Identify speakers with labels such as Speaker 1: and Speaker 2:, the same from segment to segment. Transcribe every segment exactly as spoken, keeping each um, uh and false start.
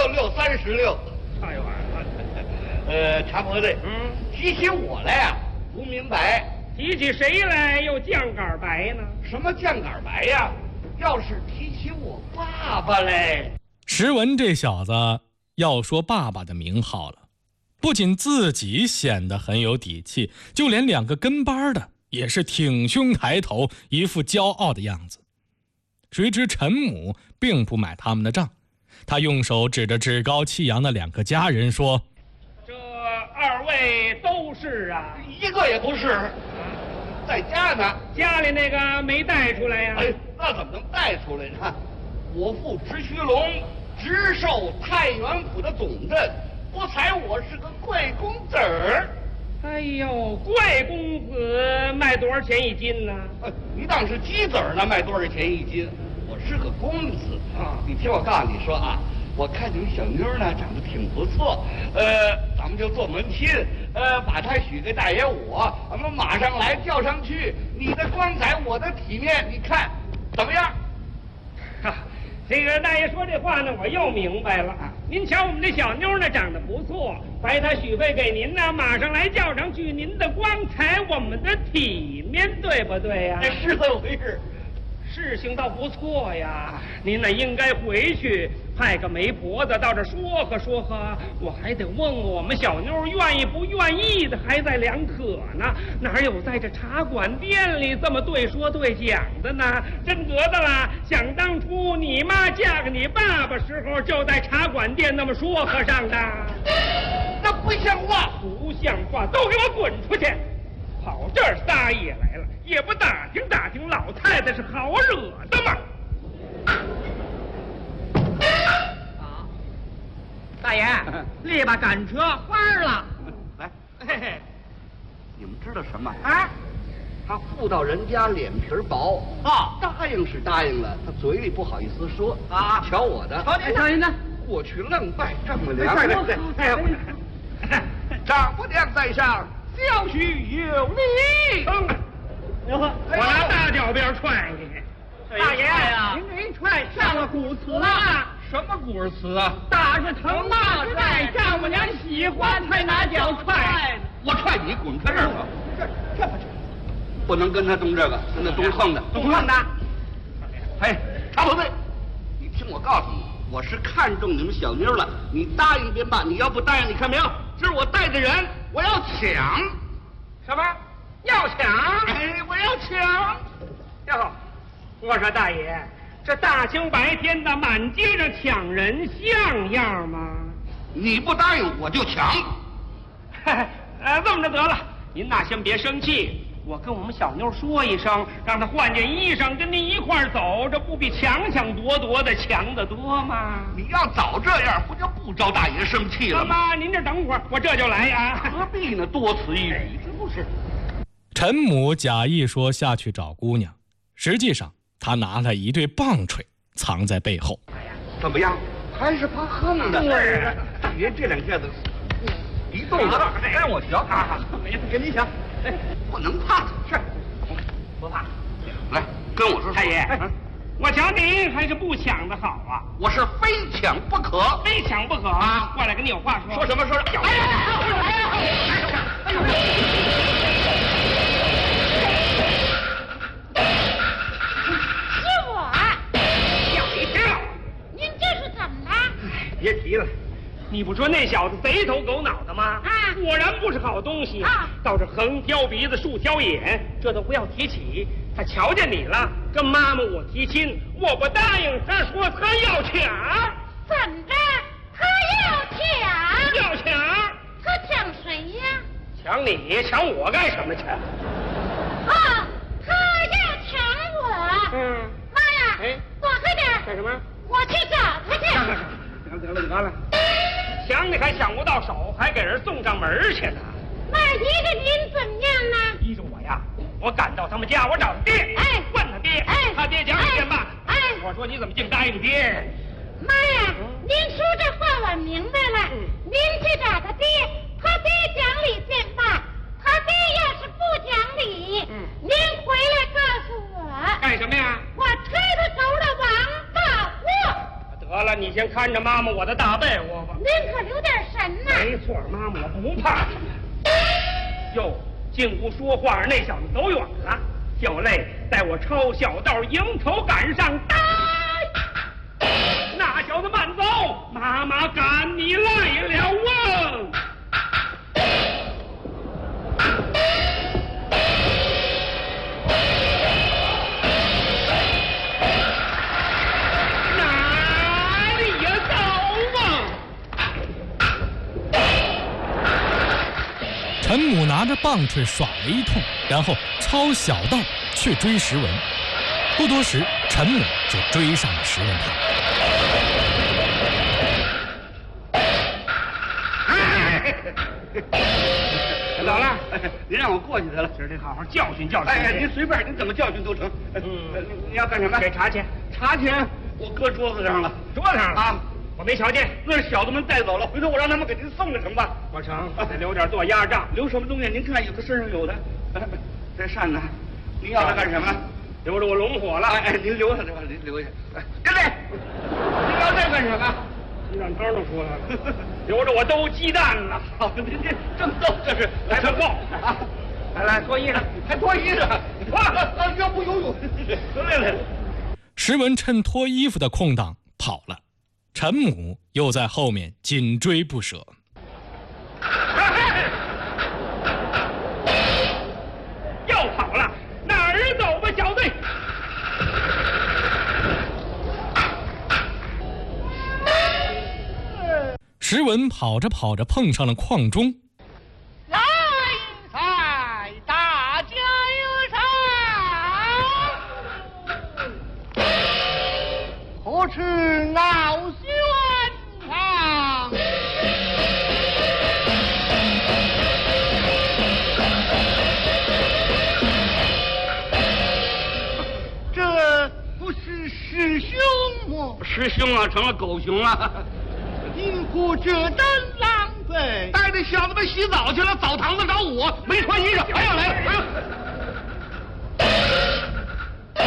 Speaker 1: 六六三十六，
Speaker 2: 差一晚了。
Speaker 1: 呃，茶婆子，
Speaker 2: 嗯，
Speaker 1: 提起我来啊，不明白。
Speaker 2: 提起谁来又酱杆白呢？
Speaker 1: 什么酱杆白呀？要是提起我爸爸嘞。
Speaker 3: 石文这小子要说爸爸的名号了，不仅自己显得很有底气，就连两个跟班的也是挺胸抬头，一副骄傲的样子。谁知陈母并不买他们的账，他用手指着趾高气扬的两个家人说：
Speaker 2: 这二位都是啊？
Speaker 1: 一个也不是，在家呢。
Speaker 2: 家里那个没带出来呀、
Speaker 1: 哎，那怎么能带出来呢？我父直须龙直授太原府的总镇，不才我是个贵公子儿。
Speaker 2: 哎呦，贵公子卖多少钱一斤呢？
Speaker 1: 呃，你当是鸡子儿呢，卖多少钱一斤？我是个公子啊！你听我告诉你说啊，我看你们小妞呢长得挺不错，呃，咱们就做门亲，呃，把她许给大爷我，咱们马上来叫上去。你的光彩，我的体面，你看怎么样？
Speaker 2: 哈，这个大爷说这话呢，我又明白了。您瞧我们这小妞呢，长得不错，白她许配给您呢，马上来叫上去。您的光彩，我们的体面，对不对呀？
Speaker 1: 是这么回事。
Speaker 2: 事情倒不错呀，您呢应该回去派个媒婆子到这说和说和，我还得问问我们小妞愿意不愿意的，还在两可呢。哪有在这茶馆店里这么对说对讲的呢？真得的啦！想当初你妈嫁给你爸爸时候，就在茶馆店那么说和上的。
Speaker 1: 那不像话，
Speaker 2: 不像话，都给我滚出去！跑这儿撒野来了，也不打听打听老太太是好惹的吗？
Speaker 4: 啊，大爷，力把赶车翻了。
Speaker 1: 来，
Speaker 2: 嘿嘿，
Speaker 1: 你们知道什么
Speaker 4: 啊？
Speaker 1: 他妇道人家脸皮薄
Speaker 4: 啊，
Speaker 1: 答应是答应了，他嘴里不好意思说
Speaker 4: 啊。
Speaker 1: 瞧我的，
Speaker 4: 瞧您，瞧您呢？
Speaker 1: 过去愣拜丈母娘。
Speaker 4: 对对对，哎，
Speaker 1: 丈母娘在上，小婿有礼。
Speaker 2: 哟呵，我拿大脚边踹你。
Speaker 4: 大爷呀，您这一踹上了古词了。
Speaker 1: 什么古词啊？
Speaker 4: 打是疼，骂是爱，丈母娘喜欢才拿脚踹。
Speaker 1: 我踹你，滚开这儿吧！这这不去，不能跟他动这个，跟他动横的，
Speaker 4: 动横的。
Speaker 1: 哎，茶婆子，你听我告诉你，我是看中你们小妞了，你答应便罢，你要不答应，你看没有？这是我带着人，我要抢。
Speaker 2: 什么？要抢？
Speaker 1: 哎，我要抢。
Speaker 2: 哟，我说大爷，这大清白天的满街上抢人，像样吗？
Speaker 1: 你不答应，我就抢。
Speaker 2: 呃，这么着得了，您呐先别生气，我跟我们小妞说一声，让她换件衣裳，跟您一块儿走，这不比抢抢夺夺的强得多吗？
Speaker 1: 你要早这样，不就不招大爷生气了吗？
Speaker 2: 妈，您这等会儿，我这就来啊。
Speaker 1: 何必呢？多此一举，是不是？
Speaker 3: 陈母假意说下去找姑娘，实际上他拿了一对棒槌藏在背后。
Speaker 1: 怎么样？还是怕横的。
Speaker 2: 对，
Speaker 1: 大爷这两下子一动子，让我瞧啊！
Speaker 2: 没事，跟你抢。
Speaker 1: 哎，不能怕。是，
Speaker 2: 不怕。
Speaker 1: 来，跟我说。
Speaker 2: 太爷，我瞧您还是不抢的好啊！
Speaker 1: 我是非抢不可，
Speaker 2: 非抢不可啊！过来跟你有话说。
Speaker 1: 说什么说什么？哎呀！哎呦！
Speaker 5: 是我。
Speaker 2: 吓我一跳！
Speaker 5: 您这是怎么了？
Speaker 2: 别提了，你不说那小子贼头狗脑的吗？
Speaker 5: 啊，
Speaker 2: 果然不是好东西
Speaker 5: 啊！
Speaker 2: 倒是横挑鼻子竖挑眼，这都不要提起。他瞧见你了，跟妈妈我提亲，我不答应，他说他要抢。
Speaker 5: 怎么着？他要抢？
Speaker 2: 要抢？
Speaker 5: 他抢谁呀？
Speaker 2: 抢你？抢我干什么去？
Speaker 5: 啊，他要抢我。
Speaker 2: 嗯。
Speaker 5: 妈呀！
Speaker 2: 哎，
Speaker 5: 躲开点！
Speaker 2: 干什么？
Speaker 5: 我去找他去。
Speaker 2: 行得了，得了，抢你还抢不到手，还给人送上门去呢。
Speaker 5: 那依着您怎么样呢？
Speaker 2: 依着我呀，我赶到他们家，我找他爹，
Speaker 5: 哎，
Speaker 2: 问他爹，
Speaker 5: 哎，
Speaker 2: 他爹讲理便罢。
Speaker 5: 哎，
Speaker 2: 我说你怎么净答应爹？
Speaker 5: 妈呀，您说这话我明白了。
Speaker 2: 嗯、
Speaker 5: 您去找他爹，他爹讲理便罢。他爹要是不讲理，
Speaker 2: 嗯，
Speaker 5: 您回来告诉我。
Speaker 2: 干什么呀？
Speaker 5: 我推他走了王八货。
Speaker 2: 得得了，你先看着妈妈我的大被窝吧。
Speaker 5: 您可留点神呐！
Speaker 2: 没错，妈妈我不怕你。哟，净不说话，那小子走远了。小泪带我抄小道，迎头赶上，呆！那小子慢走，妈妈赶你来了啊！哪里呀走啊！
Speaker 3: 陈母拿着棒槌耍了一通，然后抄小道去追石文。不多时，陈母就追上了石文堂。
Speaker 2: 老了，
Speaker 1: 您让我过去得了，
Speaker 2: 今儿得好好教训教训。
Speaker 1: 哎呀，您随便，您怎么教训都成。嗯，你要干什么？
Speaker 2: 给茶钱。
Speaker 1: 茶钱我搁桌子上了，
Speaker 2: 桌子上了
Speaker 1: 啊，
Speaker 2: 我没瞧见。
Speaker 1: 那是小子们带走了，回头我让他们给您送了成吧。
Speaker 2: 不成，得留点做压账。
Speaker 1: 留什么东西？您看，有的身上有的。这扇呢？您要它干什么？
Speaker 2: 留着我拢火了。
Speaker 1: 哎哎，您留下这吧，您留下。哎，跟来，您要这干什么？
Speaker 2: 鸡蛋汤都出来了，留着我兜鸡蛋了。
Speaker 1: 好，您这正逗这是。
Speaker 2: 来份报
Speaker 1: 啊！
Speaker 2: 来来，脱衣裳，
Speaker 1: 还脱衣裳？啊，要不游泳？来来来。
Speaker 3: 石文趁脱衣服的空档跑了，陈母又在后面紧追不舍。
Speaker 2: 又跑了，哪儿走吧，小子？
Speaker 3: 石文跑着跑着碰上了邝忠。
Speaker 4: 来菜，大家有赏，可吃老宣堂。这不是师兄吗？
Speaker 1: 师兄啊，成了狗熊了。
Speaker 4: 因故这等狼狈，
Speaker 1: 带着小子们洗澡去了，澡堂子找我，没穿衣裳。哎呀，来了！哎呦！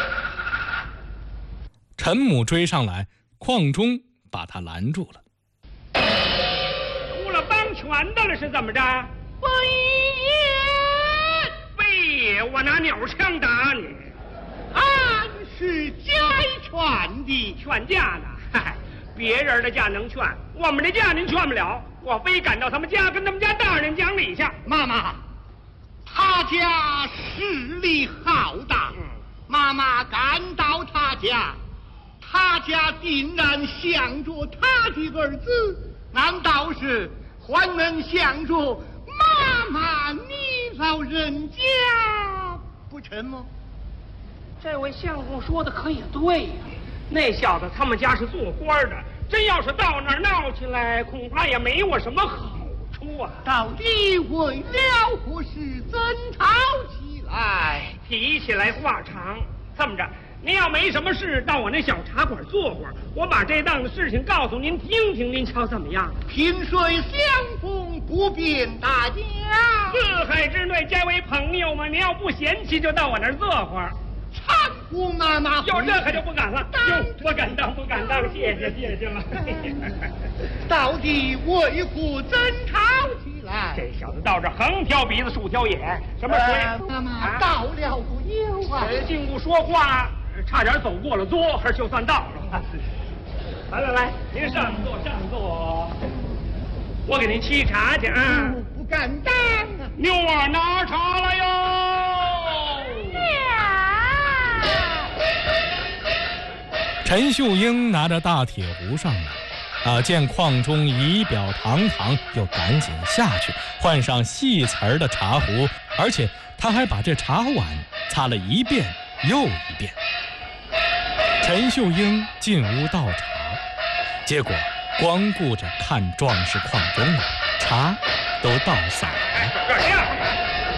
Speaker 3: 陈母追上来，邝忠把他拦住了。
Speaker 2: 出了帮拳的了是怎么着？
Speaker 4: 不义！
Speaker 2: 喂，我拿鸟枪打你，
Speaker 4: 俺是家劝的，
Speaker 2: 劝架呢？嗨，别人的架能劝，我们的架您劝不了。我非赶到他们家，跟他们家大人讲理去。
Speaker 4: 妈妈，他家势力浩大，
Speaker 2: 嗯
Speaker 4: 妈妈赶到他家，他家定然想着他的儿子，难道是还能想着妈妈你老人家不成吗？
Speaker 2: 这位相公说的可也对呀、啊，那小子他们家是做官的，真要是到那儿闹起来，恐怕也没我什么好处啊。
Speaker 4: 到底为了何事争吵起来？
Speaker 2: 提起来话长，这么着，您要没什么事，到我那小茶馆坐会儿，我把这档子事情告诉您听听，您瞧怎么样？
Speaker 4: 萍水相逢不便大家，
Speaker 2: 四海之内皆为朋友嘛，您要不嫌弃，就到我那儿坐会儿。
Speaker 4: 搀扶妈妈，
Speaker 2: 有这可就不敢了，哟，不敢当，不敢当，谢谢谢谢了。
Speaker 4: 到底为何争吵起来？
Speaker 2: 这小子到这横挑鼻子竖挑眼，什么水？
Speaker 4: 呃、妈妈到了不有啊？
Speaker 2: 竟不说话，差点走过了桌，还就算到了。来来来，您上座上座，我给您沏茶去啊。
Speaker 4: 不敢当啊！
Speaker 2: 妞儿拿茶来哟。
Speaker 3: 陈秀英拿着大铁壶上来，啊，见邝忠仪表堂堂，又赶紧下去换上细瓷儿的茶壶，而且他还把这茶碗擦了一遍又一遍。陈秀英进屋倒茶，结果光顾着看壮士邝忠了，茶都倒洒了。
Speaker 2: 这样，